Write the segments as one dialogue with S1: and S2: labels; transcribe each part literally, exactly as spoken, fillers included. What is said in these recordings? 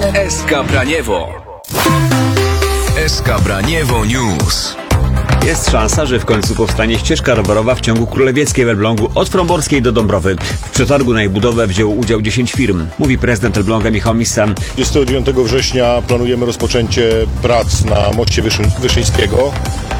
S1: S K Braniewo. S K Braniewo News.
S2: Jest szansa, że w końcu powstanie ścieżka rowerowa w ciągu Królewieckiej w Elblągu od Frąborskiej do Dąbrowy. W przetargu na jej budowę wzięło udział dziesięć firm, mówi prezydent Elbląga Michał Missa.
S3: dwudziestego dziewiątego września planujemy rozpoczęcie prac na moście Wyszy- Wyszyńskiego.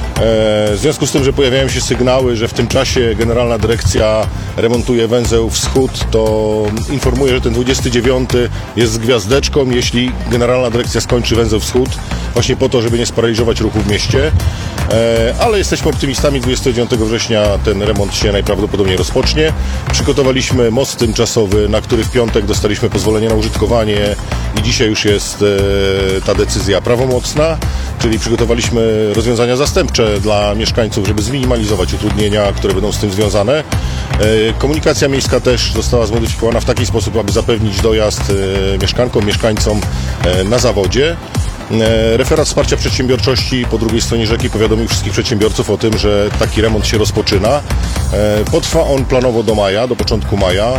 S3: W związku z tym, że pojawiają się sygnały, że w tym czasie Generalna Dyrekcja remontuje węzeł Wschód, to informuję, że ten dwudziesty dziewiąty jest z gwiazdeczką, jeśli Generalna Dyrekcja skończy węzeł Wschód, właśnie po to, żeby nie sparaliżować ruchu w mieście. Ale jesteśmy optymistami, dwudziestego dziewiątego września ten remont się najprawdopodobniej rozpocznie. Przygotowaliśmy most tymczasowy, na który w piątek dostaliśmy pozwolenie na użytkowanie i dzisiaj już jest ta decyzja prawomocna, czyli przygotowaliśmy rozwiązania zastępcze dla mieszkańców, żeby zminimalizować utrudnienia, które będą z tym związane. Komunikacja miejska też została zmodyfikowana w taki sposób, aby zapewnić dojazd mieszkankom, mieszkańcom na zawodzie. Referat Wsparcia Przedsiębiorczości po drugiej stronie rzeki powiadomił wszystkich przedsiębiorców o tym, że taki remont się rozpoczyna. Potrwa on planowo do maja, do początku maja.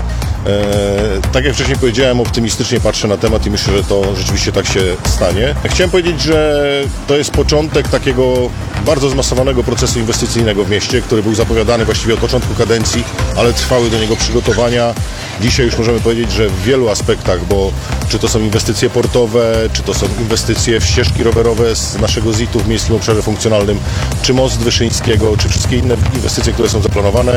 S3: Tak jak wcześniej powiedziałem, optymistycznie patrzę na temat i myślę, że to rzeczywiście tak się stanie. Chciałem powiedzieć, że to jest początek takiego bardzo zmasowanego procesu inwestycyjnego w mieście, który był zapowiadany właściwie od początku kadencji, ale trwały do niego przygotowania. Dzisiaj już możemy powiedzieć, że w wielu aspektach, bo czy to są inwestycje portowe, czy to są inwestycje w ścieżki rowerowe z naszego Z I T-u w Miejskim Obszarze Funkcjonalnym, czy most Wyszyńskiego, czy wszystkie inne inwestycje, które są zaplanowane,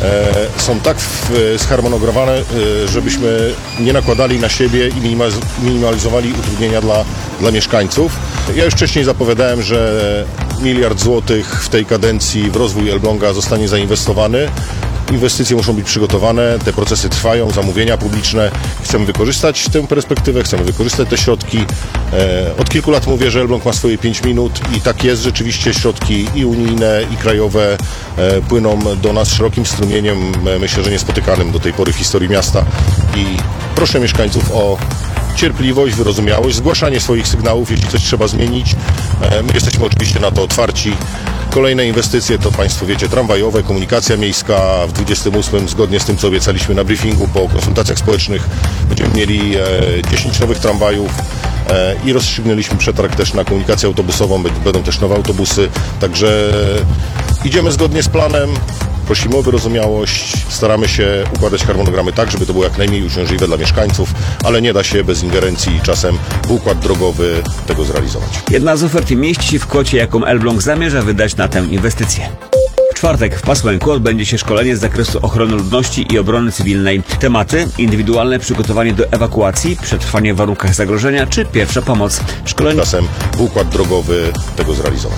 S3: są tak zharmonogramowane, żebyśmy nie nakładali na siebie i minimalizowali utrudnienia dla, dla mieszkańców. Ja już wcześniej zapowiadałem, że miliard złotych w tej kadencji w rozwój Elbląga zostanie zainwestowany. Inwestycje muszą być przygotowane, te procesy trwają, zamówienia publiczne. Chcemy wykorzystać tę perspektywę, chcemy wykorzystać te środki. Od kilku lat mówię, że Elbląg ma swoje pięć minut i tak jest. Rzeczywiście środki i unijne, i krajowe płyną do nas szerokim strumieniem, myślę, że niespotykanym do tej pory w historii miasta. I proszę mieszkańców o cierpliwość, wyrozumiałość, zgłaszanie swoich sygnałów, jeśli coś trzeba zmienić. My jesteśmy oczywiście na to otwarci. Kolejne inwestycje to Państwo wiecie, tramwajowe, komunikacja miejska. W dwudziestym ósmym, zgodnie z tym, co obiecaliśmy na briefingu po konsultacjach społecznych, będziemy mieli dziesięć nowych tramwajów i rozstrzygnęliśmy przetarg też na komunikację autobusową, będą też nowe autobusy, także idziemy zgodnie z planem. Prosimy o wyrozumiałość, staramy się układać harmonogramy tak, żeby to było jak najmniej uciążliwe dla mieszkańców, ale nie da się bez ingerencji czasem w układ drogowy tego zrealizować.
S2: Jedna z ofert mieści się w kwocie, jaką Elbląg zamierza wydać na tę inwestycję. W czwartek w Pasłęku odbędzie się szkolenie z zakresu ochrony ludności i obrony cywilnej. Tematy: indywidualne przygotowanie do ewakuacji, przetrwanie w warunkach zagrożenia czy pierwsza pomoc.
S3: Szkolenie czasem w układ drogowy tego zrealizować.